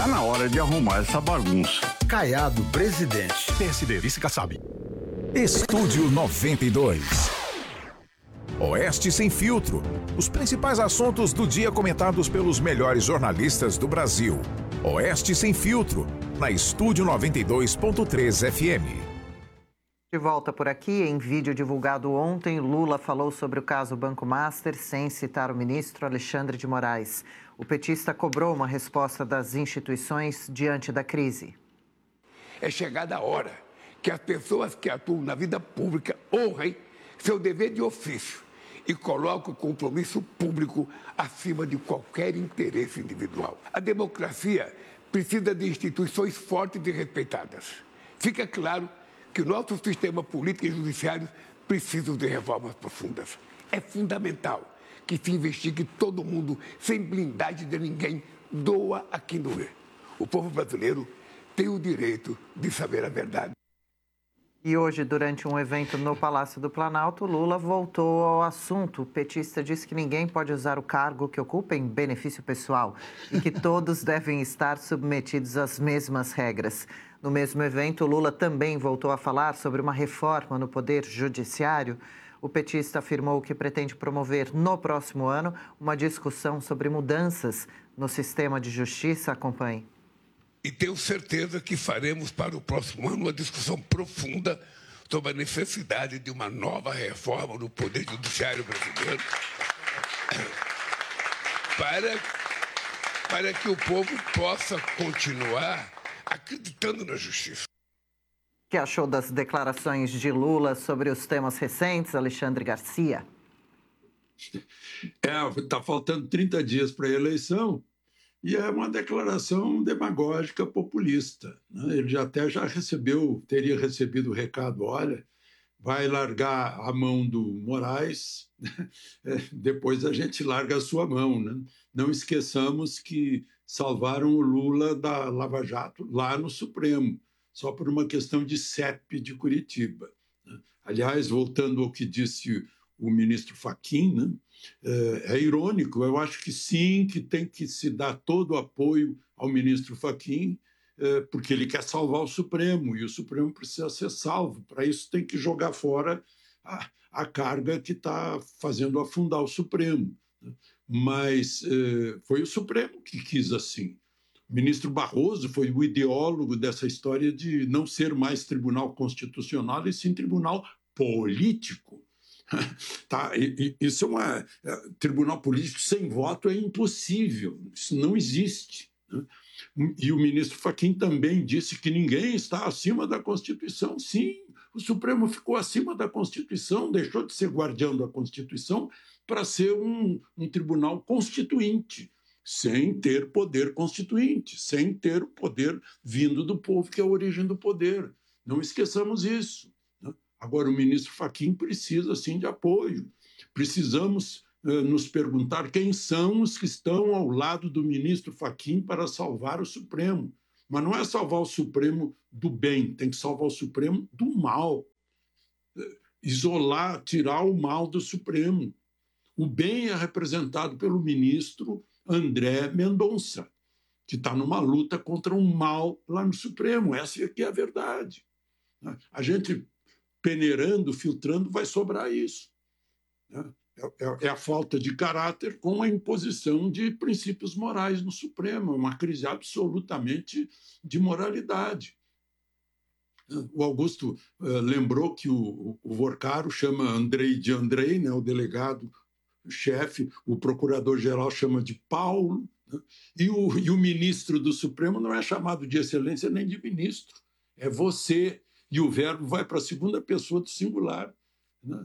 na hora de arrumar essa bagunça. Caiado, presidente. PSD, vice Kassab. Estúdio 92. Oeste Sem Filtro. Os principais assuntos do dia comentados pelos melhores jornalistas do Brasil. Oeste Sem Filtro, na Estúdio 92.3 FM. De volta por aqui, em vídeo divulgado ontem, Lula falou sobre o caso Banco Master sem citar o ministro Alexandre de Moraes. O petista cobrou uma resposta das instituições diante da crise. É chegada a hora que as pessoas que atuam na vida pública honrem seu dever de ofício e coloquem o compromisso público acima de qualquer interesse individual. A democracia precisa de instituições fortes e respeitadas. Fica claro que o nosso sistema político e judiciário precisam de reformas profundas. É fundamental que se investigue todo mundo sem blindagem de ninguém, doa a quem doer. O povo brasileiro tem o direito de saber a verdade. E hoje, durante um evento no Palácio do Planalto, Lula voltou ao assunto. O petista disse que ninguém pode usar o cargo que ocupa em benefício pessoal e que todos devem estar submetidos às mesmas regras. No mesmo evento, Lula também voltou a falar sobre uma reforma no Poder Judiciário. O petista afirmou que pretende promover no próximo ano uma discussão sobre mudanças no sistema de justiça. Acompanhe. E tenho certeza que faremos para o próximo ano uma discussão profunda sobre a necessidade de uma nova reforma no Poder Judiciário brasileiro para que o povo possa continuar acreditando na justiça. O que achou das declarações de Lula sobre os temas recentes, Alexandre Garcia? Está faltando 30 dias para a eleição. E é uma declaração demagógica populista, né? Ele já teria recebido o recado, olha, vai largar a mão do Moraes, depois a gente larga a sua mão, né? Não esqueçamos que salvaram o Lula da Lava Jato lá no Supremo, só por uma questão de CEP de Curitiba, né? Aliás, voltando ao que disse o ministro Fachin, né? É irônico, eu acho que sim, que tem que se dar todo o apoio ao ministro Fachin, porque ele quer salvar o Supremo, e o Supremo precisa ser salvo. Para isso tem que jogar fora a carga que está fazendo afundar o Supremo. Mas foi o Supremo que quis assim. O ministro Barroso foi o ideólogo dessa história de não ser mais tribunal constitucional, e sim tribunal político. Tá, isso é tribunal político sem voto é impossível, isso não existe, né? E o ministro Fachin também disse que ninguém está acima da Constituição. Sim, o Supremo ficou acima da Constituição, deixou de ser guardião da Constituição para ser um tribunal constituinte, sem ter poder constituinte, sem ter o poder vindo do povo, que é a origem do poder. Não esqueçamos isso. Agora, o ministro Fachin precisa, sim, de apoio. Precisamos nos perguntar quem são os que estão ao lado do ministro Fachin para salvar o Supremo. Mas não é salvar o Supremo do bem, tem que salvar o Supremo do mal. Isolar, tirar o mal do Supremo. O bem é representado pelo ministro André Mendonça, que está numa luta contra um mal lá no Supremo. Essa aqui é a verdade. A gente peneirando, filtrando, vai sobrar isso. É a falta de caráter com a imposição de princípios morais no Supremo, uma crise absolutamente de moralidade. O Augusto lembrou que o Vorcaro chama Andrei de Andrei, né, o delegado-chefe, o procurador-geral chama de Paulo, né, e o ministro do Supremo não é chamado de excelência nem de ministro, é você. E o verbo vai para a segunda pessoa do singular, né?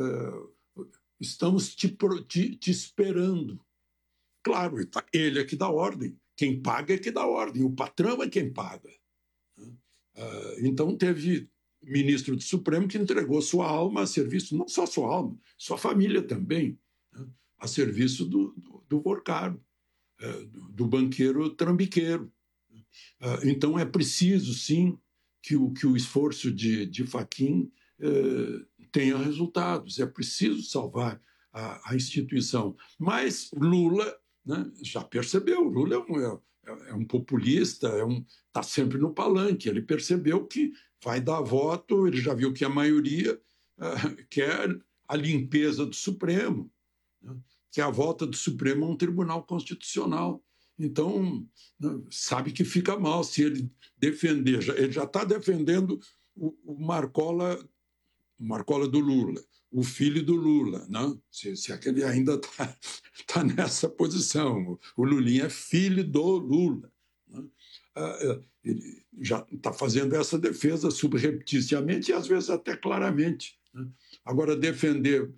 Estamos te esperando. Claro, ele é que dá ordem. Quem paga é que dá ordem. O patrão é quem paga. Então, teve ministro do Supremo que entregou sua alma a serviço, não só sua alma, sua família também, né? A serviço do Vorcaro, do banqueiro trambiqueiro. Então, é preciso, sim, que o esforço de Fachin tenha resultados. É preciso salvar a instituição. Mas Lula, né, já percebeu, Lula é um populista, está sempre no palanque. Ele percebeu que vai dar voto, ele já viu que a maioria quer a limpeza do Supremo, né? Que a volta do Supremo a um tribunal constitucional. Então, sabe que fica mal se ele defender. Ele já está defendendo o Marcola do Lula, o filho do Lula, né? Se aquele ainda está nessa posição. O Lulinha é filho do Lula, né? Ele já está fazendo essa defesa subrepticiamente e, às vezes, até claramente, né? Agora, defender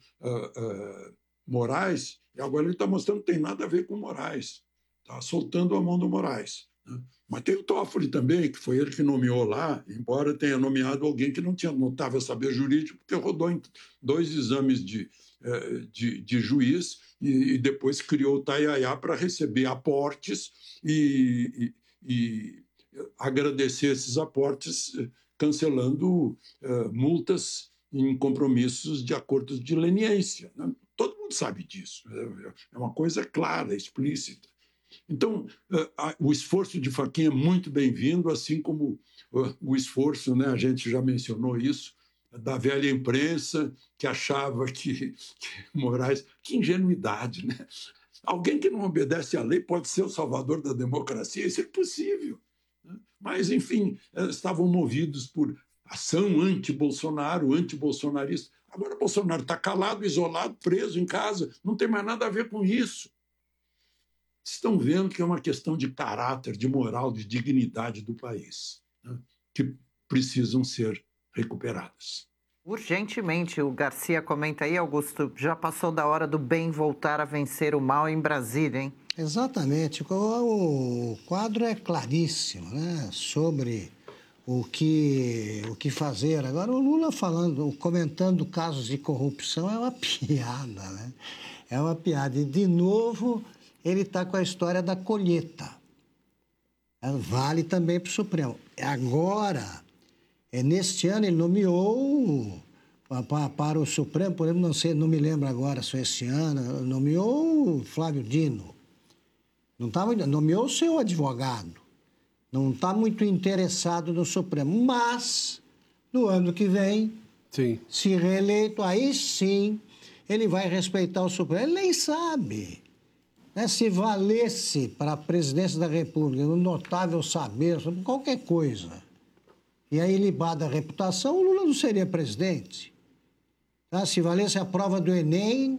Moraes, e agora ele está mostrando que não tem nada a ver com Moraes. Está soltando a mão do Moraes, né? Mas tem o Toffoli também, que foi ele que nomeou lá, embora tenha nomeado alguém que não estava saber jurídico, porque rodou em 2 exames de juiz e depois criou o Taiaiá para receber aportes e agradecer esses aportes cancelando multas em compromissos de acordos de leniência, né? Todo mundo sabe disso. É uma coisa clara, explícita. Então, o esforço de Fachin é muito bem-vindo, assim como o esforço, né, a gente já mencionou isso, da velha imprensa que achava que Moraes... Que ingenuidade, né? Alguém que não obedece à lei pode ser o salvador da democracia? Isso é impossível, né? Mas, enfim, estavam movidos por ação anti-Bolsonaro, anti-bolsonarista. Agora Bolsonaro está calado, isolado, preso em casa, não tem mais nada a ver com isso. Estão vendo que é uma questão de caráter, de moral, de dignidade do país, né, que precisam ser recuperadas. Urgentemente, o Garcia comenta aí, Augusto, já passou da hora do bem voltar a vencer o mal em Brasília, hein? Exatamente. O quadro é claríssimo, né, sobre o que fazer. Agora, o Lula comentando casos de corrupção é uma piada, né? É uma piada. E, de novo, ele está com a história da colheita. Vale também para o Supremo. Agora, neste ano, ele nomeou para o Supremo, por exemplo, não me lembro agora se foi esse ano, nomeou o Flávio Dino. Nomeou o seu advogado. Não está muito interessado no Supremo. Mas, no ano que vem, sim, se reeleito, aí sim, ele vai respeitar o Supremo. Ele nem sabe. Né, se valesse para a presidência da República um notável saber sobre qualquer coisa, e aí libada a reputação, o Lula não seria presidente. Tá? Se valesse a prova do Enem,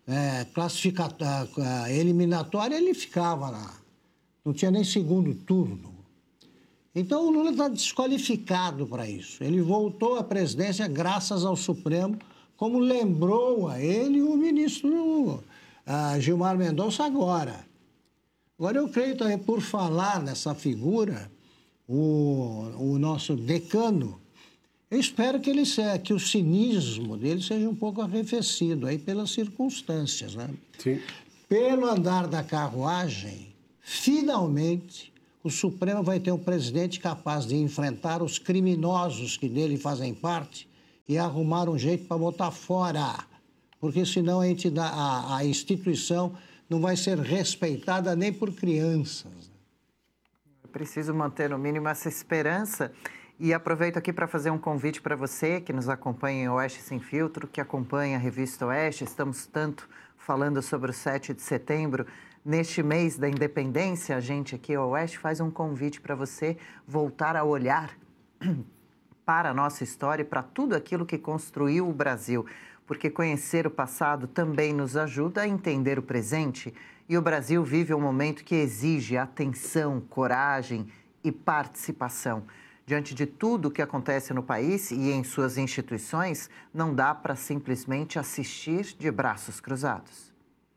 eliminatória, ele ficava lá. Não tinha nem segundo turno. Então, o Lula está desqualificado para isso. Ele voltou à presidência graças ao Supremo, como lembrou a ele o ministro Gilmar Mendonça agora. Agora, eu creio também, por falar nessa figura, o nosso decano, eu espero que o cinismo dele seja um pouco arrefecido aí pelas circunstâncias, né? Sim. Pelo andar da carruagem, finalmente, o Supremo vai ter um presidente capaz de enfrentar os criminosos que dele fazem parte e arrumar um jeito para botar fora. Porque senão a instituição não vai ser respeitada nem por crianças. É preciso manter, no mínimo, essa esperança. E aproveito aqui para fazer um convite para você que nos acompanha em Oeste Sem Filtro, que acompanha a revista Oeste. Estamos tanto falando sobre o 7 de setembro. Neste mês da independência, a gente aqui, a Oeste, faz um convite para você voltar a olhar para a nossa história e para tudo aquilo que construiu o Brasil. Porque conhecer o passado também nos ajuda a entender o presente. E o Brasil vive um momento que exige atenção, coragem e participação. Diante de tudo o que acontece no país e em suas instituições, não dá para simplesmente assistir de braços cruzados.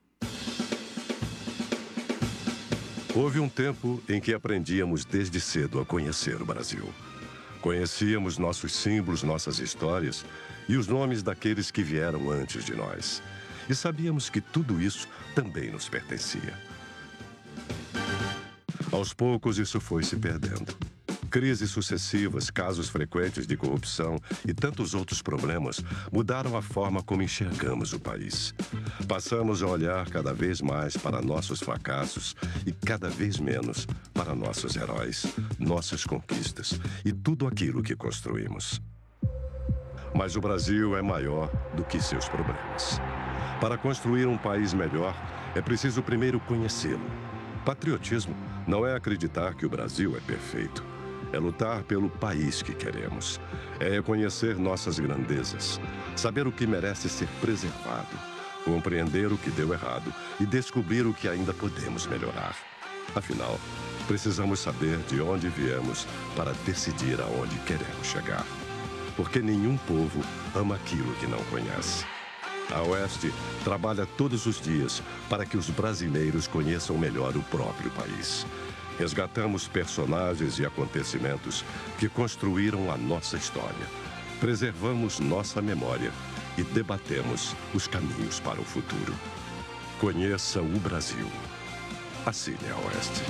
Houve um tempo em que aprendíamos desde cedo a conhecer o Brasil. Conhecíamos nossos símbolos, nossas histórias e os nomes daqueles que vieram antes de nós. E sabíamos que tudo isso também nos pertencia. Aos poucos, isso foi se perdendo. Crises sucessivas, casos frequentes de corrupção e tantos outros problemas mudaram a forma como enxergamos o país. Passamos a olhar cada vez mais para nossos fracassos e cada vez menos para nossos heróis, nossas conquistas e tudo aquilo que construímos. Mas o Brasil é maior do que seus problemas. Para construir um país melhor, é preciso primeiro conhecê-lo. Patriotismo não é acreditar que o Brasil é perfeito. É lutar pelo país que queremos. É reconhecer nossas grandezas, saber o que merece ser preservado, compreender o que deu errado e descobrir o que ainda podemos melhorar. Afinal, precisamos saber de onde viemos para decidir aonde queremos chegar. Porque nenhum povo ama aquilo que não conhece. A Oeste trabalha todos os dias para que os brasileiros conheçam melhor o próprio país. Resgatamos personagens e acontecimentos que construíram a nossa história. Preservamos nossa memória e debatemos os caminhos para o futuro. Conheça o Brasil. Assine a Oeste.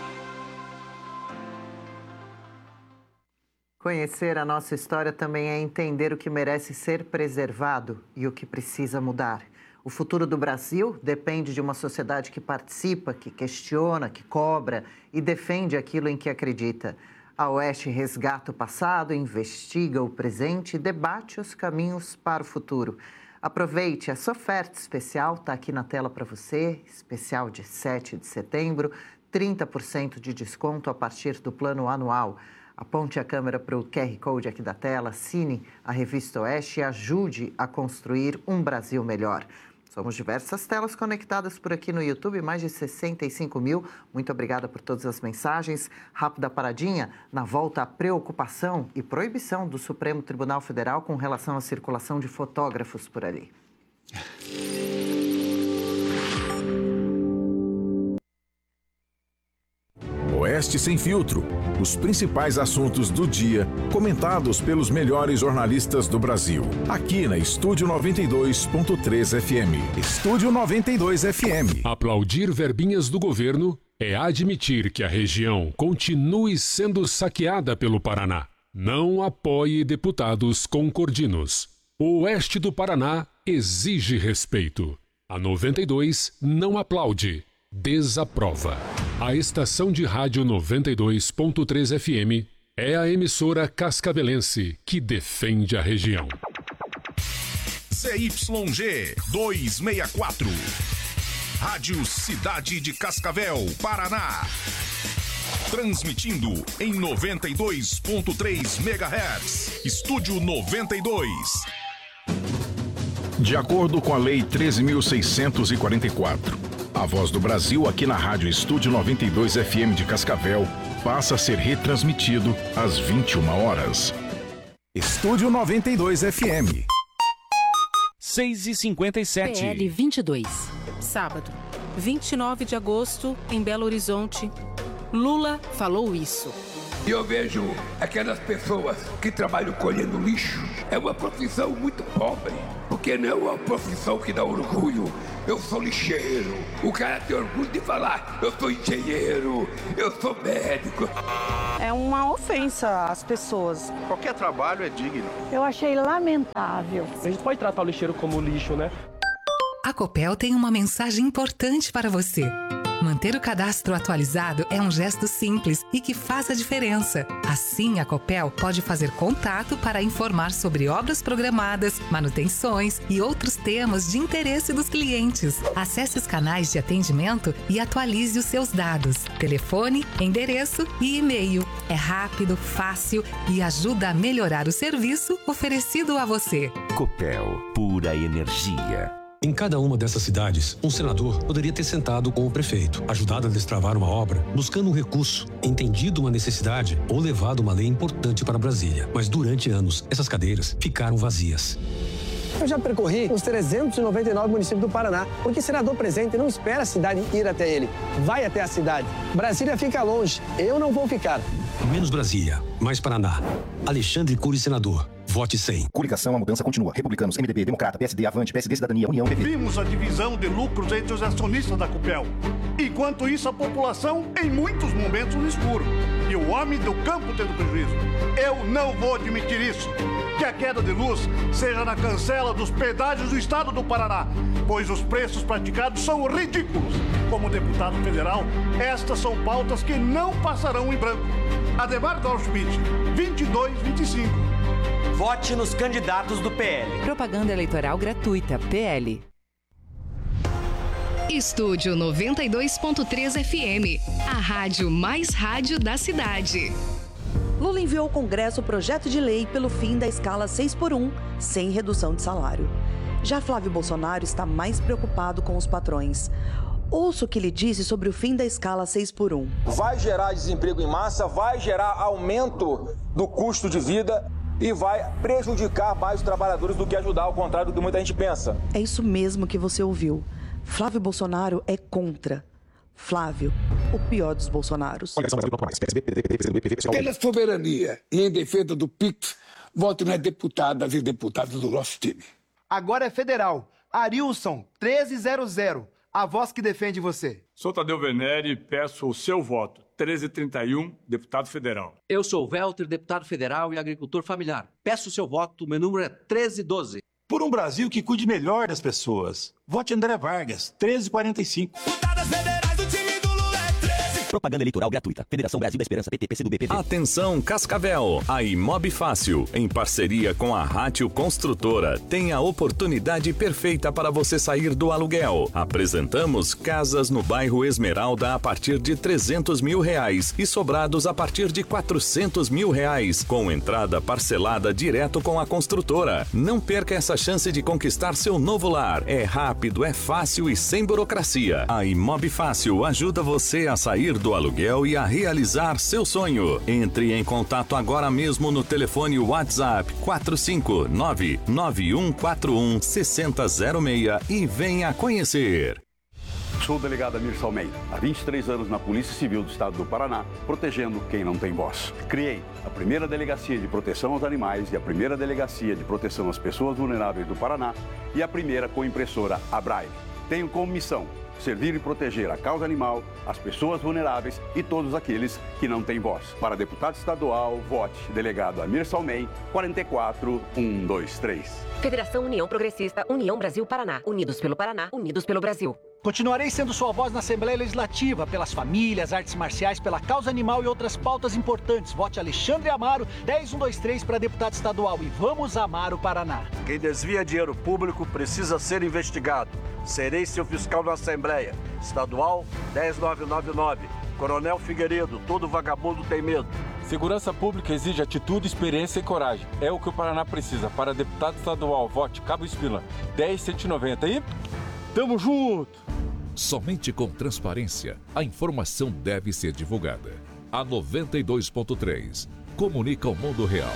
Conhecer a nossa história também é entender o que merece ser preservado e o que precisa mudar. O futuro do Brasil depende de uma sociedade que participa, que questiona, que cobra e defende aquilo em que acredita. A Oeste resgata o passado, investiga o presente e debate os caminhos para o futuro. Aproveite, essa oferta especial está aqui na tela para você, especial de 7 de setembro, 30% de desconto a partir do plano anual. Aponte a câmera para o QR Code aqui da tela, assine a Revista Oeste e ajude a construir um Brasil melhor. Somos diversas telas conectadas por aqui no YouTube, mais de 65 mil. Muito obrigada por todas as mensagens. Rápida paradinha, na volta à preocupação e proibição do Supremo Tribunal Federal com relação à circulação de fotógrafos por ali. Oeste Sem Filtro. Os principais assuntos do dia, comentados pelos melhores jornalistas do Brasil. Aqui na Estúdio 92.3 FM. Estúdio 92 FM. Aplaudir verbinhas do governo é admitir que a região continue sendo saqueada pelo Paraná. Não apoie deputados concordinos. O Oeste do Paraná exige respeito. A 92 não aplaude, desaprova. A estação de rádio 92.3 FM é a emissora cascavelense que defende a região. ZYG 264. Rádio Cidade de Cascavel, Paraná. Transmitindo em 92.3 MHz. Estúdio 92. De acordo com a Lei 13.644, a Voz do Brasil aqui na Rádio Estúdio 92 FM de Cascavel passa a ser retransmitido às 21 horas. Estúdio 92 FM. 6h57. PL 22. Sábado, 29 de agosto, em Belo Horizonte. Lula falou isso. E eu vejo aquelas pessoas que trabalham colhendo lixo. É uma profissão muito pobre, porque não é uma profissão que dá orgulho. Eu sou lixeiro. O cara tem orgulho de falar, eu sou engenheiro, eu sou médico. É uma ofensa às pessoas. Qualquer trabalho é digno. Eu achei lamentável. A gente pode tratar o lixeiro como lixo, né? A Copel tem uma mensagem importante para você. Manter o cadastro atualizado é um gesto simples e que faz a diferença. Assim, a Copel pode fazer contato para informar sobre obras programadas, manutenções e outros temas de interesse dos clientes. Acesse os canais de atendimento e atualize os seus dados. Telefone, endereço e e-mail. É rápido, fácil e ajuda a melhorar o serviço oferecido a você. Copel, pura energia. Em cada uma dessas cidades, um senador poderia ter sentado com o prefeito, ajudado a destravar uma obra, buscando um recurso, entendido uma necessidade ou levado uma lei importante para Brasília. Mas durante anos, essas cadeiras ficaram vazias. Eu já percorri os 399 municípios do Paraná, porque senador presente não espera a cidade ir até ele, vai até a cidade. Brasília fica longe, eu não vou ficar. Menos Brasília, mais Paraná. Alexandre Cury, senador. Vote 100. Coligação, a mudança continua. Republicanos, MDB, Democrata, PSD, Avante, PSD, Cidadania, União, PV. Vimos a divisão de lucros entre os acionistas da Copel. Enquanto isso, a população, em muitos momentos, no escuro. E o homem do campo tendo prejuízo. Eu não vou admitir isso. Que a queda de luz seja na cancela dos pedágios do estado do Paraná, pois os preços praticados são ridículos. Como deputado federal, estas são pautas que não passarão em branco. Ademar Goldschmidt, 2225. Vote nos candidatos do PL. Propaganda eleitoral gratuita, PL. Estúdio 92.3 FM, a rádio mais rádio da cidade. Lula enviou ao Congresso o projeto de lei pelo fim da escala 6x1, sem redução de salário. Já Flávio Bolsonaro está mais preocupado com os patrões. Ouça o que ele disse sobre o fim da escala 6x1. Vai gerar desemprego em massa, vai gerar aumento do custo de vida e vai prejudicar mais os trabalhadores do que ajudar, ao contrário do que muita gente pensa. É isso mesmo que você ouviu. Flávio Bolsonaro é contra. Flávio, o pior dos Bolsonaros. Pela soberania e em defesa do PIX, voto nas deputadas e deputados do nosso time. Agora é federal. Arilson, 1300. A voz que defende você. Sou Tadeu Venere e peço o seu voto. 1331, deputado federal. Eu sou Welter, deputado federal e agricultor familiar. Peço o seu voto, meu número é 1312. Por um Brasil que cuide melhor das pessoas. Vote André Vargas, 1345. Propaganda eleitoral gratuita. Federação Brasil da Esperança, PT, PCdoB, PV. Atenção, Cascavel. A Imob Fácil, em parceria com a Rátio Construtora, tem a oportunidade perfeita para você sair do aluguel. Apresentamos casas no bairro Esmeralda a partir de R$300 mil e sobrados a partir de R$400 mil, com entrada parcelada direto com a construtora. Não perca essa chance de conquistar seu novo lar. É rápido, é fácil e sem burocracia. A Imob Fácil ajuda você a sair do aluguel e a realizar seu sonho. Entre em contato agora mesmo no telefone WhatsApp 459-9141-6006 e venha conhecer. Sou o delegado Amir Salmeida, há 23 anos na Polícia Civil do Estado do Paraná, protegendo quem não tem voz. Criei a primeira delegacia de proteção aos animais e a primeira delegacia de proteção às pessoas vulneráveis do Paraná e a primeira com impressora Abraille. Tenho como missão servir e proteger a causa animal, as pessoas vulneráveis e todos aqueles que não têm voz. Para deputado estadual, vote delegado Amir Salmei, 44123. Federação União Progressista, União Brasil Paraná. Unidos pelo Paraná, unidos pelo Brasil. Continuarei sendo sua voz na Assembleia Legislativa, pelas famílias, artes marciais, pela causa animal e outras pautas importantes. Vote Alexandre Amaro, 10123 para deputado estadual e vamos amar o Paraná. Quem desvia dinheiro público precisa ser investigado. Serei seu fiscal na Assembleia. Estadual 10999. Coronel Figueiredo, todo vagabundo tem medo. Segurança pública exige atitude, experiência e coragem. É o que o Paraná precisa. Para deputado estadual, vote Cabo Espila, 10190 e... Tamo junto! Somente com transparência, a informação deve ser divulgada. A 92.3 comunica o mundo real.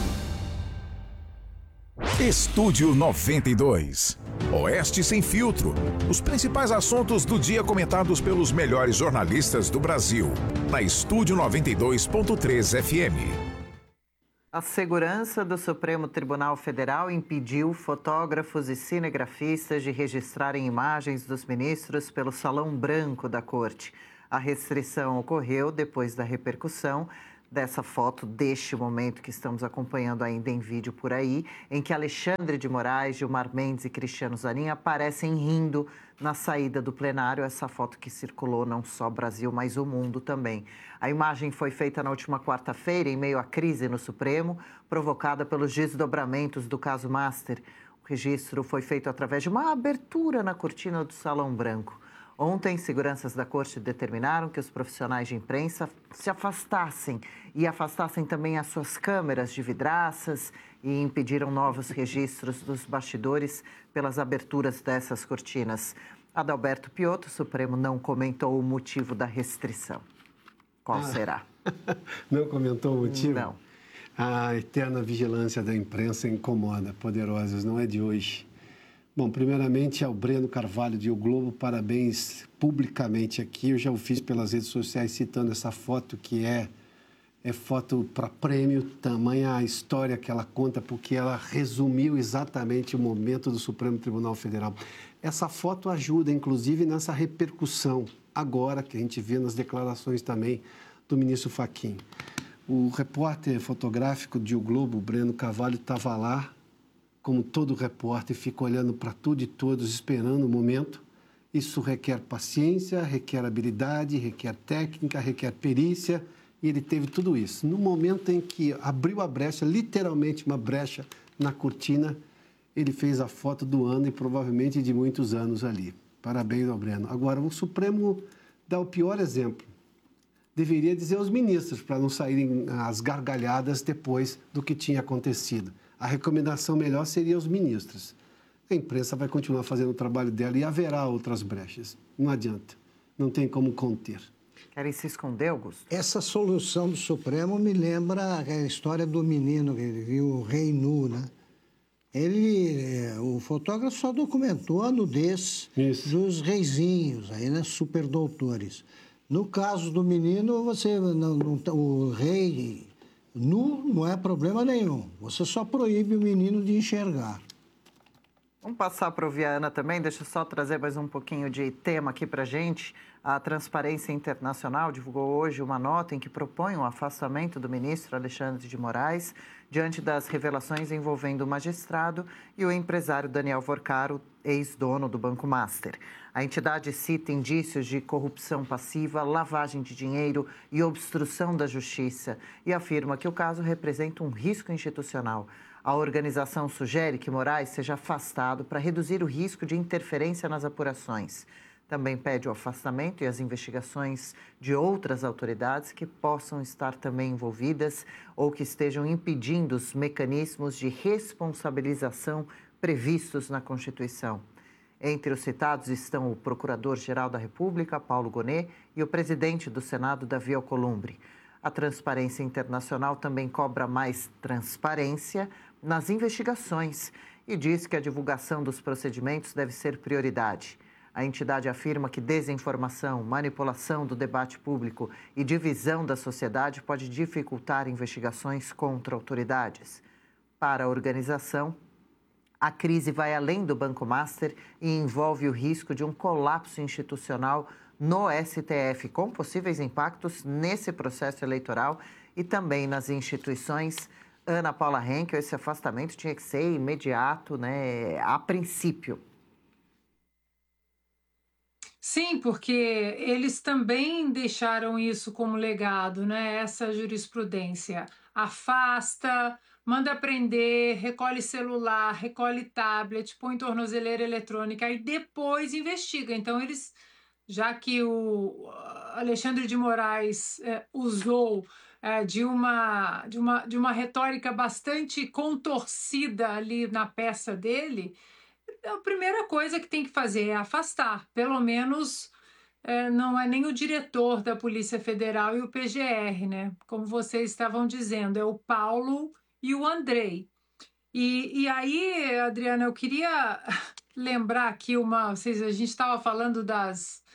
Estúdio 92. Oeste Sem Filtro. Os principais assuntos do dia comentados pelos melhores jornalistas do Brasil. Na Estúdio 92.3 FM. A segurança do Supremo Tribunal Federal impediu fotógrafos e cinegrafistas de registrarem imagens dos ministros pelo Salão Branco da Corte. A restrição ocorreu depois da repercussão dessa foto, deste momento que estamos acompanhando ainda em vídeo por aí, em que Alexandre de Moraes, Gilmar Mendes e Cristiano Zanin aparecem rindo na saída do plenário. Essa foto que circulou não só Brasil, mas o mundo também. A imagem foi feita na última quarta-feira, em meio à crise no Supremo, provocada pelos desdobramentos do caso Master. O registro foi feito através de uma abertura na cortina do Salão Branco. Ontem, seguranças da corte determinaram que os profissionais de imprensa se afastassem e afastassem também as suas câmeras de vidraças e impediram novos registros dos bastidores pelas aberturas dessas cortinas. Adalberto Piotto, o Supremo não comentou o motivo da restrição. Qual será? Não comentou o motivo? Não. A eterna vigilância da imprensa incomoda, poderosos, não é de hoje. Bom, primeiramente ao Breno Carvalho de O Globo, parabéns publicamente aqui. Eu já o fiz pelas redes sociais citando essa foto que é é foto para prêmio, tamanha a história que ela conta, porque ela resumiu exatamente o momento do Supremo Tribunal Federal. Essa foto ajuda, inclusive, nessa repercussão, agora que a gente vê nas declarações também do ministro Fachin. O repórter fotográfico de O Globo, Breno Carvalho, estava lá, como todo repórter, fica olhando para tudo e todos, esperando o momento. Isso requer paciência, requer habilidade, requer técnica, requer perícia, e ele teve tudo isso. No momento em que abriu a brecha, literalmente uma brecha na cortina, ele fez a foto do ano e provavelmente de muitos anos ali. Parabéns ao Breno. Agora, o Supremo dá o pior exemplo. Deveria dizer aos ministros, para não saírem as gargalhadas depois do que tinha acontecido. A recomendação melhor seria aos ministros. A imprensa vai continuar fazendo o trabalho dela e haverá outras brechas. Não adianta. Não tem como conter. Querem se esconder, Augusto? Essa solução do Supremo me lembra a história do menino que ele viu o rei nu, né? O fotógrafo só documentou a nudez dos reizinhos, aí, né, superdoutores. No caso do menino, o rei nu não é problema nenhum. Você só proíbe o menino de enxergar. Vamos passar para o Viana também. Deixa eu só trazer mais um pouquinho de tema aqui para a gente. A Transparência Internacional divulgou hoje uma nota em que propõe o afastamento do ministro Alexandre de Moraes diante das revelações envolvendo o magistrado e o empresário Daniel Vorcaro, ex-dono do Banco Master. A entidade cita indícios de corrupção passiva, lavagem de dinheiro e obstrução da justiça e afirma que o caso representa um risco institucional. A organização sugere que Moraes seja afastado para reduzir o risco de interferência nas apurações. Também pede o afastamento e as investigações de outras autoridades que possam estar também envolvidas ou que estejam impedindo os mecanismos de responsabilização previstos na Constituição. Entre os citados estão o Procurador-Geral da República, Paulo Gonet, e o presidente do Senado, Davi Alcolumbre. A Transparência Internacional também cobra mais transparência nas investigações e diz que a divulgação dos procedimentos deve ser prioridade. A entidade afirma que desinformação, manipulação do debate público e divisão da sociedade pode dificultar investigações contra autoridades. Para a organização, a crise vai além do Banco Master e envolve o risco de um colapso institucional no STF, com possíveis impactos nesse processo eleitoral e também nas instituições. Ana Paula Henkel, esse afastamento tinha que ser imediato, né, a princípio. Sim, porque eles também deixaram isso como legado, né? Essa jurisprudência. Afasta, manda prender, recolhe celular, recolhe tablet, põe tornozeleira eletrônica e depois investiga. Então, eles, já que o Alexandre de Moraes usou de uma retórica bastante contorcida ali na peça dele, a primeira coisa que tem que fazer é afastar. Pelo menos não é nem o diretor da Polícia Federal e o PGR, né? Como vocês estavam dizendo, é o Paulo e o Andrei. E aí, Adriana, eu queria lembrar aqui a gente estava falando da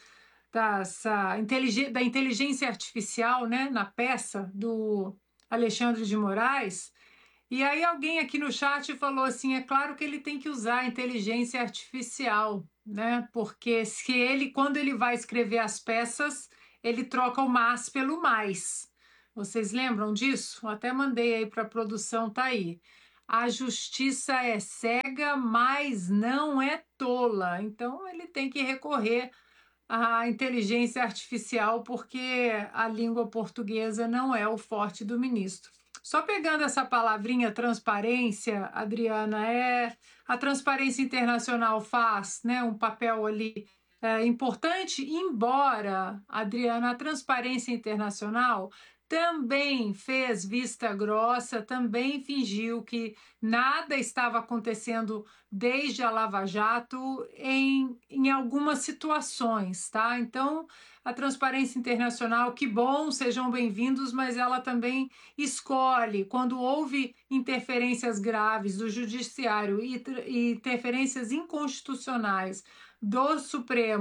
inteligência artificial, né, na peça do Alexandre de Moraes. E aí alguém aqui no chat falou assim, é claro que ele tem que usar a inteligência artificial, né? Porque quando ele vai escrever as peças, ele troca o mas pelo mais. Vocês lembram disso? Eu até mandei aí para a produção, tá aí. A justiça é cega, mas não é tola. Então ele tem que recorrer à inteligência artificial porque a língua portuguesa não é o forte do ministro. Só pegando essa palavrinha transparência, Adriana, a Transparência Internacional faz, né, um papel ali importante, embora, Adriana, a Transparência Internacional também fez vista grossa, também fingiu que nada estava acontecendo desde a Lava Jato em algumas situações, tá? Então, a Transparência Internacional, que bom, sejam bem-vindos, mas ela também escolhe, quando houve interferências graves do Judiciário e interferências inconstitucionais do Supremo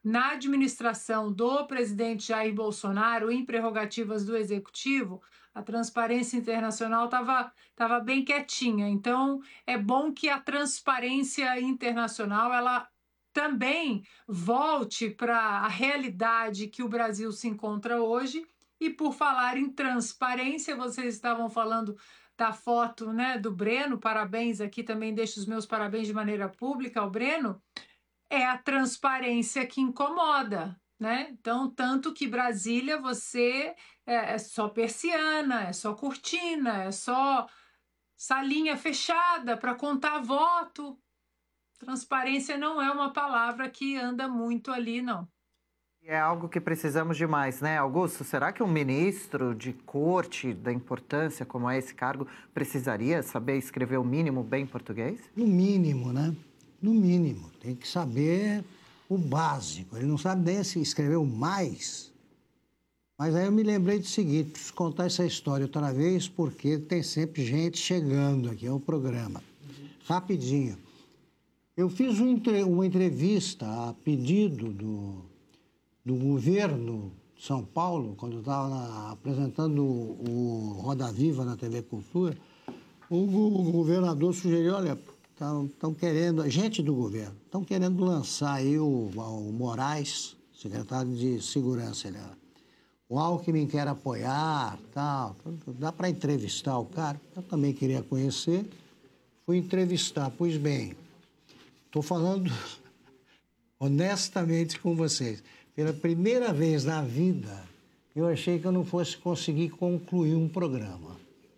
na administração do presidente Jair Bolsonaro, em prerrogativas do Executivo, a transparência internacional estava bem quietinha. Então, é bom que a transparência internacional ela também volte para a realidade que o Brasil se encontra hoje. E por falar em transparência, vocês estavam falando da foto, né, do Breno, parabéns aqui, também deixo os meus parabéns de maneira pública ao Breno, é a transparência que incomoda, né? Então, tanto que Brasília você é só persiana, é só cortina, é só salinha fechada para contar voto. Transparência não é uma palavra que anda muito ali, não. É algo que precisamos demais, né, Augusto? Será que um ministro de corte da importância como é esse cargo precisaria saber escrever o mínimo bem português? No mínimo, né? No mínimo. Tem que saber o básico. Ele não sabe nem se escrever o mais. Mas aí eu me lembrei do seguinte, preciso contar essa história outra vez, porque tem sempre gente chegando aqui ao programa. Rapidinho. Eu fiz uma entrevista a pedido do governo de São Paulo, quando eu estava apresentando o Roda Viva na TV Cultura, o governador sugeriu, olha, estão querendo, gente do governo, estão querendo lançar aí o Moraes, secretário de Segurança, ele era. O Alckmin quer apoiar, tal, dá para entrevistar o cara? Eu também queria conhecer, fui entrevistar, pois bem, estou falando honestamente com vocês. Pela primeira vez na vida, eu achei que eu não fosse conseguir concluir um programa.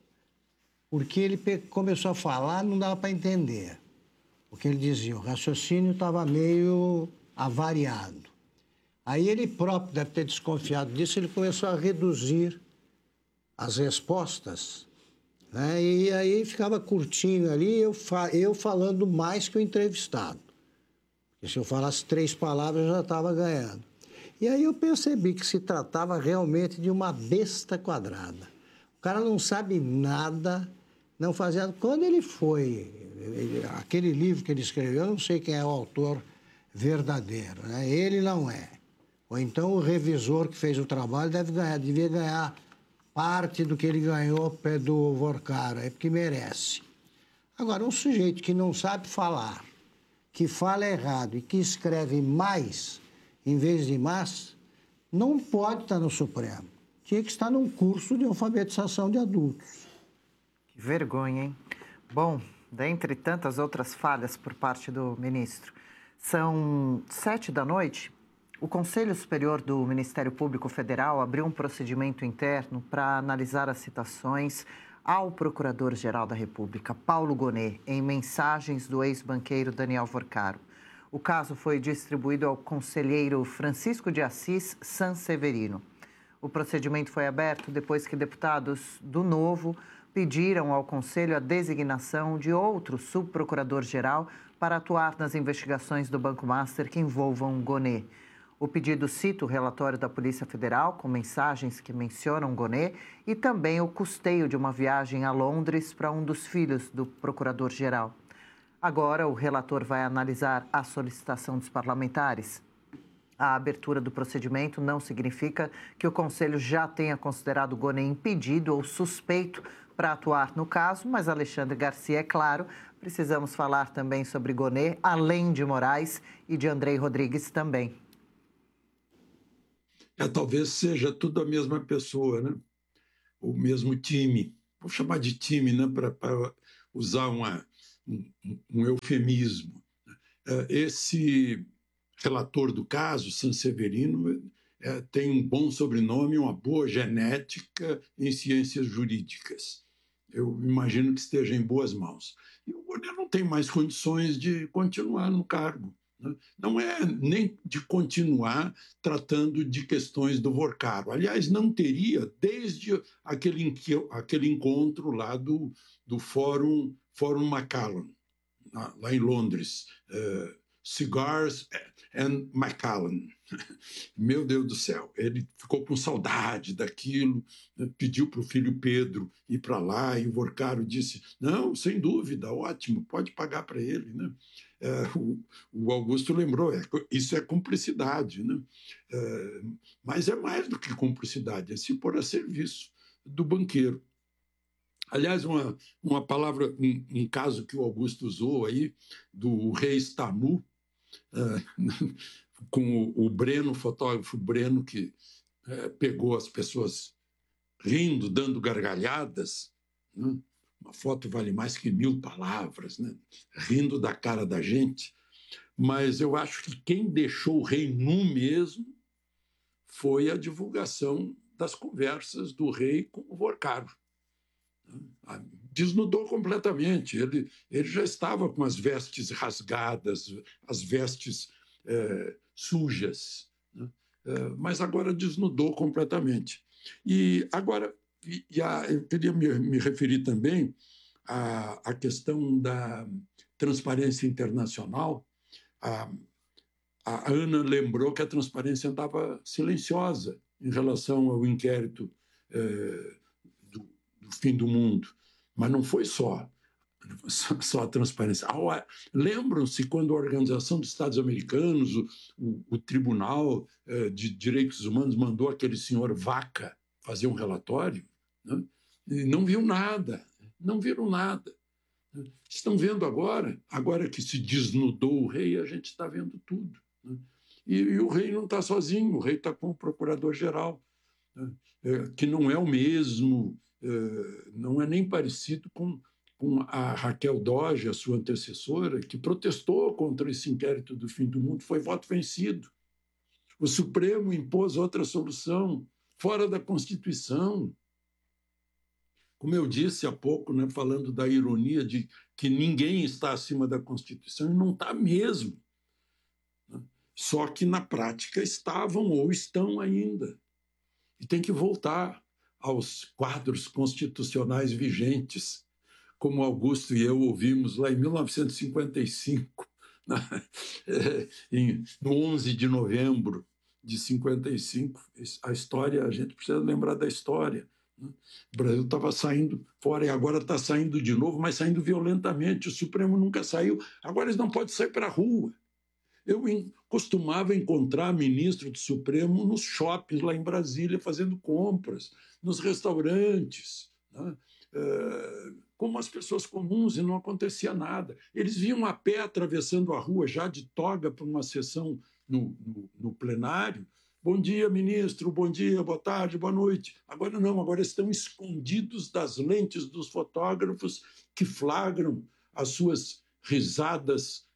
Porque ele começou a falar, não dava para entender. O que ele dizia, o raciocínio estava meio avariado. Aí ele próprio deve ter desconfiado disso, ele começou a reduzir as respostas, né? E aí ficava curtinho ali, eu falando mais que o entrevistado. Porque se eu falasse 3 palavras, eu já estava ganhando. E aí eu percebi que se tratava realmente de uma besta quadrada. O cara não sabe nada, não fazia... Quando ele foi... aquele livro que ele escreveu, eu não sei quem é o autor verdadeiro, né? Ele não é. Ou então o revisor que fez o trabalho devia ganhar parte do que ele ganhou do Vorkaro, é porque merece. Agora, um sujeito que não sabe falar, que fala errado e que escreve mais... em vez de mais, não pode estar no Supremo. Tinha que estar num curso de alfabetização de adultos. Que vergonha, hein? Bom, dentre tantas outras falhas por parte do ministro, são 7h, o Conselho Superior do Ministério Público Federal abriu um procedimento interno para analisar as citações ao Procurador-Geral da República, Paulo Gonet, em mensagens do ex-banqueiro Daniel Vorkaro. O caso foi distribuído ao conselheiro Francisco de Assis Sanseverino. O procedimento foi aberto depois que deputados do Novo pediram ao Conselho a designação de outro subprocurador-geral para atuar nas investigações do Banco Master que envolvam Gonet. O pedido cita o relatório da Polícia Federal, com mensagens que mencionam Gonet, e também o custeio de uma viagem a Londres para um dos filhos do procurador-geral. Agora, o relator vai analisar a solicitação dos parlamentares. A abertura do procedimento não significa que o Conselho já tenha considerado Gonet impedido ou suspeito para atuar no caso, mas Alexandre Garcia, é claro, precisamos falar também sobre Gonet, além de Moraes e de Andrei Rodrigues também. Talvez seja tudo a mesma pessoa, né? O mesmo time. Vou chamar de time, né? Para usar um eufemismo. Esse relator do caso, Sanseverino, tem um bom sobrenome, uma boa genética em ciências jurídicas. Eu imagino que esteja em boas mãos. E o Gonet não tem mais condições de continuar no cargo. Não é nem de continuar tratando de questões do Vorkaro. Aliás, não teria desde aquele encontro lá do Fórum Macallan, lá em Londres. Cigars and Macallan. Meu Deus do céu, ele ficou com saudade daquilo, pediu para o filho Pedro ir para lá, e o Vorkaro disse, não, sem dúvida, ótimo, pode pagar para ele, né? O Augusto lembrou, isso é cumplicidade, né? Mas é mais do que cumplicidade, é se pôr a serviço do banqueiro. Aliás, uma palavra, um caso que o Augusto usou aí, do rei está nu, com o Breno, o fotógrafo Breno, que pegou as pessoas rindo, dando gargalhadas, né? Uma foto vale mais que 1000 palavras, né? Rindo da cara da gente. Mas eu acho que quem deixou o rei nu mesmo foi a divulgação das conversas do rei com o Vorcaro. Desnudou completamente. Ele já estava com as vestes rasgadas, as vestes sujas, né? Mas agora desnudou completamente. E agora, eu queria me referir também à questão da transparência internacional. A Ana lembrou que a transparência andava silenciosa em relação ao inquérito do fim do mundo. Mas não foi só a transparência. Lembram-se quando a Organização dos Estados Americanos, o Tribunal de Direitos Humanos, mandou aquele senhor Vaca fazer um relatório, né? E não viu nada, não viram nada. Estão vendo agora que se desnudou o rei, a gente está vendo tudo, né? E o rei não está sozinho, o rei está com o procurador-geral, né? Que não é o mesmo, não é nem parecido com a Raquel Dodge, a sua antecessora, que protestou contra esse inquérito do fim do mundo, foi voto vencido. O Supremo impôs outra solução, fora da Constituição. Como eu disse há pouco, né, falando da ironia de que ninguém está acima da Constituição, e não está mesmo. Só que, na prática, estavam ou estão ainda. E tem que voltar aos quadros constitucionais vigentes, como Augusto e eu ouvimos lá em 1955, no 11 de novembro de 55. A história, a gente precisa lembrar da história. O Brasil estava saindo fora e agora está saindo de novo, mas saindo violentamente. O Supremo nunca saiu, agora eles não podem sair para a rua. Eu costumava encontrar ministro do Supremo nos shoppings lá em Brasília, fazendo compras, nos restaurantes, né? Como as pessoas comuns, e não acontecia nada. Eles vinham a pé atravessando a rua, já de toga, para uma sessão no plenário. Bom dia, ministro, bom dia, boa tarde, boa noite. Agora não, agora estão escondidos das lentes dos fotógrafos que flagram as suas risadas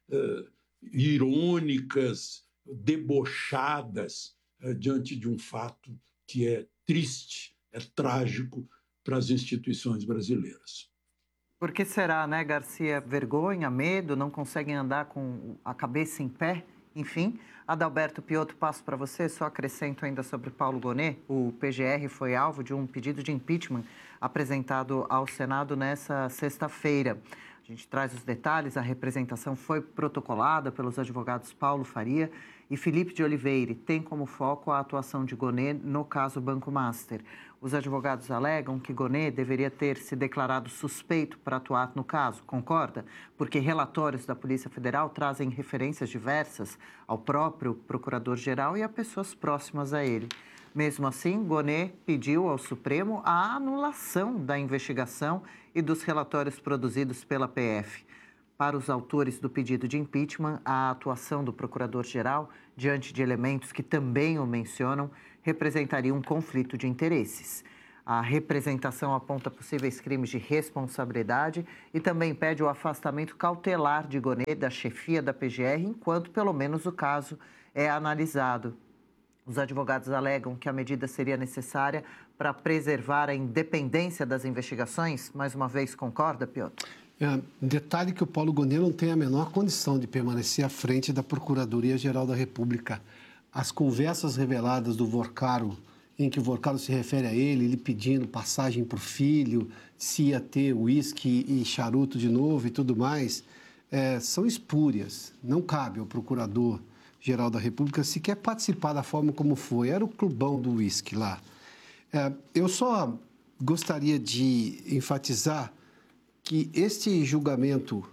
irônicas, debochadas, diante de um fato que é triste, é trágico para as instituições brasileiras. Por que será, né, Garcia? Vergonha, medo, não conseguem andar com a cabeça em pé? Enfim, Adalberto Piotto, passo para você, só acrescento ainda sobre Paulo Gonet. O PGR foi alvo de um pedido de impeachment apresentado ao Senado nessa sexta-feira. A gente traz os detalhes, a representação foi protocolada pelos advogados Paulo Faria e Felipe de Oliveira, tem como foco a atuação de Gonet no caso Banco Master. Os advogados alegam que Gonet deveria ter se declarado suspeito para atuar no caso, concorda? Porque relatórios da Polícia Federal trazem referências diversas ao próprio procurador-geral e a pessoas próximas a ele. Mesmo assim, Gonet pediu ao Supremo a anulação da investigação e dos relatórios produzidos pela PF. Para os autores do pedido de impeachment, a atuação do procurador-geral, diante de elementos que também o mencionam, representaria um conflito de interesses. A representação aponta possíveis crimes de responsabilidade e também pede o afastamento cautelar de Gonet da chefia da PGR, enquanto pelo menos o caso é analisado. Os advogados alegam que a medida seria necessária para preservar a independência das investigações. Mais uma vez, concorda, Piotr? Detalhe que o Paulo Gonet não tem a menor condição de permanecer à frente da Procuradoria-Geral da República. As conversas reveladas do Vorcaro, em que o Vorcaro se refere a ele pedindo passagem para o filho, se ia ter uísque e charuto de novo e tudo mais, são espúrias. Não cabe ao Procurador-Geral da República sequer participar da forma como foi. Era o clubão do uísque lá. Eu só gostaria de enfatizar que este julgamento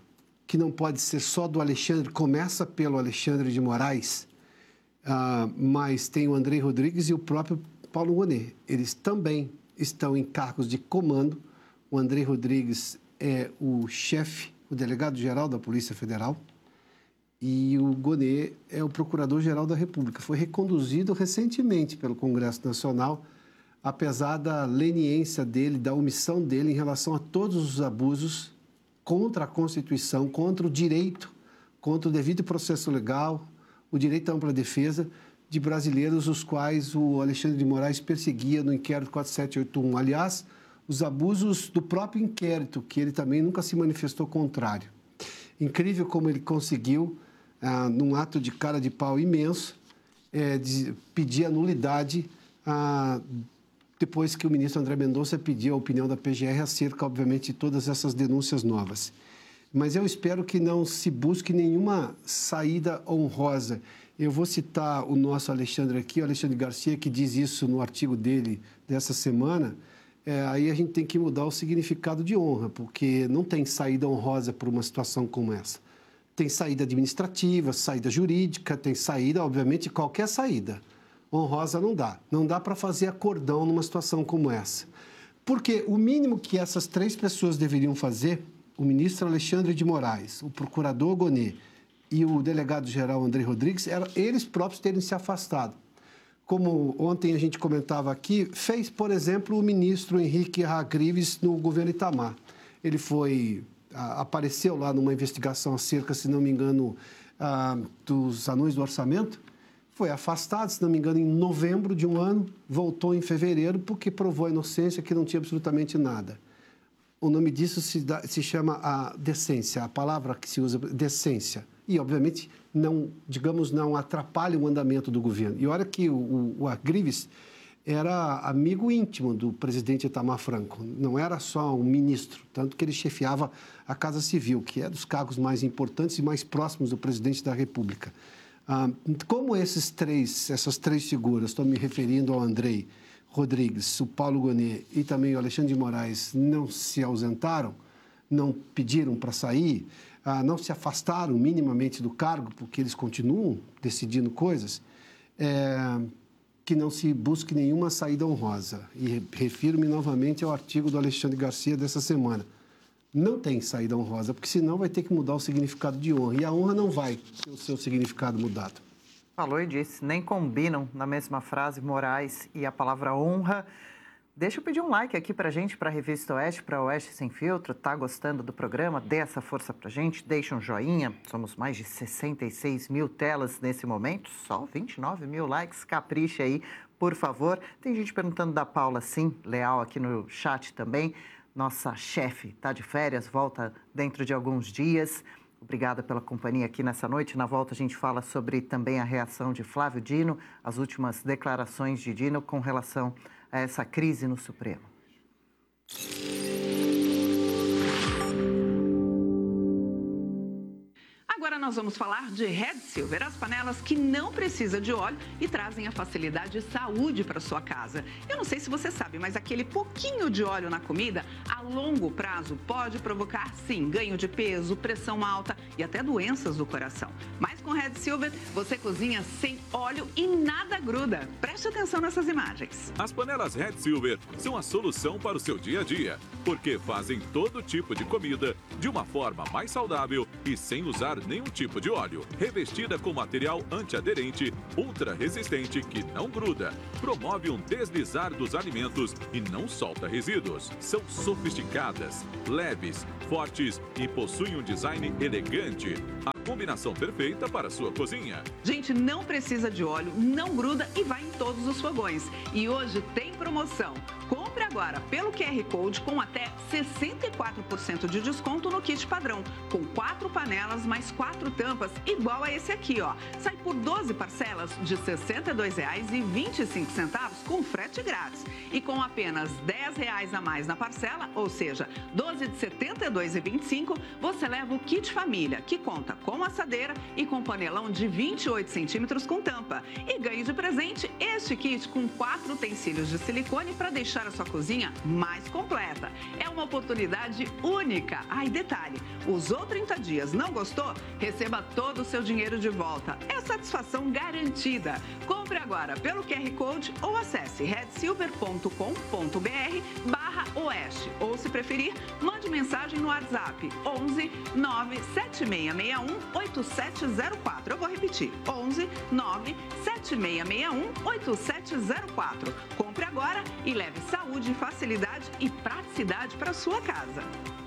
que não pode ser só do Alexandre, começa pelo Alexandre de Moraes, mas tem o André Rodrigues e o próprio Paulo Gonet. Eles também estão em cargos de comando. O André Rodrigues é o chefe, o delegado-geral da Polícia Federal, e o Gonet é o procurador-geral da República. Foi reconduzido recentemente pelo Congresso Nacional, apesar da leniência dele, da omissão dele em relação a todos os abusos contra a Constituição, contra o direito, contra o devido processo legal, o direito à ampla defesa de brasileiros, os quais o Alexandre de Moraes perseguia no inquérito 4781. Aliás, os abusos do próprio inquérito, que ele também nunca se manifestou contrário. Incrível como ele conseguiu, num ato de cara de pau imenso, pedir a nulidade depois que o ministro André Mendonça pediu a opinião da PGR acerca, obviamente, de todas essas denúncias novas. Mas eu espero que não se busque nenhuma saída honrosa. Eu vou citar o nosso Alexandre aqui, o Alexandre Garcia, que diz isso no artigo dele dessa semana. Aí a gente tem que mudar o significado de honra, porque não tem saída honrosa por uma situação como essa. Tem saída administrativa, saída jurídica, tem saída, obviamente, qualquer saída. Honrosa não dá. Não dá para fazer acordão numa situação como essa. Porque o mínimo que essas três pessoas deveriam fazer, o ministro Alexandre de Moraes, o procurador Gonet e o delegado-geral André Rodrigues, era eles próprios terem se afastado. Como ontem a gente comentava aqui, fez, por exemplo, o ministro Henrique Hagrives no governo Itamar. Ele apareceu lá numa investigação acerca, se não me engano, dos anões do orçamento, foi afastado, se não me engano, em novembro de um ano, voltou em fevereiro porque provou a inocência, que não tinha absolutamente nada. O nome disso se chama a decência, a palavra que se usa, decência. E, obviamente, não atrapalha o andamento do governo. E olha que o Hagrives era amigo íntimo do presidente Itamar Franco, não era só um ministro, tanto que ele chefiava a Casa Civil, que é dos cargos mais importantes e mais próximos do presidente da República. Como essas três figuras, estou me referindo ao André Rodrigues, o Paulo Gonet e também o Alexandre de Moraes, não se ausentaram, não pediram para sair, não se afastaram minimamente do cargo, porque eles continuam decidindo coisas, que não se busque nenhuma saída honrosa. E refiro-me novamente ao artigo do Alexandre Garcia dessa semana. Não tem saída honrosa, porque senão vai ter que mudar o significado de honra. E a honra não vai ter o seu significado mudado. Falou e disse, nem combinam na mesma frase Moraes e a palavra honra. Deixa eu pedir um like aqui pra gente, pra Revista Oeste, pra Oeste Sem Filtro. Tá gostando do programa? Dê essa força pra gente, deixa um joinha. Somos mais de 66 mil telas nesse momento, só 29 mil likes. Capricha aí, por favor. Tem gente perguntando da Paula, sim, leal aqui no chat também. Nossa chefe está de férias, volta dentro de alguns dias. Obrigada pela companhia aqui nessa noite. Na volta a gente fala sobre também a reação de Flávio Dino, as últimas declarações de Dino com relação a essa crise no Supremo. Agora nós vamos falar de Red Silver, as panelas que não precisam de óleo e trazem a facilidade e saúde para sua casa. Eu não sei se você sabe, mas aquele pouquinho de óleo na comida, a longo prazo, pode provocar, sim, ganho de peso, pressão alta e até doenças do coração. Mas com Red Silver, você cozinha sem óleo e nada gruda. Preste atenção nessas imagens. As panelas Red Silver são a solução para o seu dia a dia, porque fazem todo tipo de comida de uma forma mais saudável e sem usar nenhum tipo de óleo. Revestida com material antiaderente, ultra resistente que não gruda, promove um deslizar dos alimentos e não solta resíduos. São sofisticadas, leves, fortes e possuem um design elegante. A combinação perfeita para a sua cozinha. Gente, não precisa de óleo, não gruda e vai em todos os fogões. E hoje tem promoção. Compre agora pelo QR Code com até 64% de desconto no kit padrão, com 4 panelas mais 4 tampas, igual a esse aqui, ó. Sai por 12 parcelas de R$ 62,25 com frete grátis. E com apenas R$10 a mais na parcela, ou seja, 12 de R$ 72,25, você leva o kit família, que conta com assadeira e com panelão de 28 centímetros com tampa. E ganhe de presente este kit com 4 utensílios de silicone para deixar a sua cozinha mais completa. É uma oportunidade única. E detalhe, usou 30 dias, não gostou? Receba todo o seu dinheiro de volta. É satisfação garantida. Compre agora pelo QR Code ou acesse redsilver.com.br/oeste. Ou, se preferir, mande mensagem no WhatsApp 11 97661 8704. Eu vou repetir, 11 97661 8704. Compre agora e leve saúde, facilidade e praticidade para sua casa.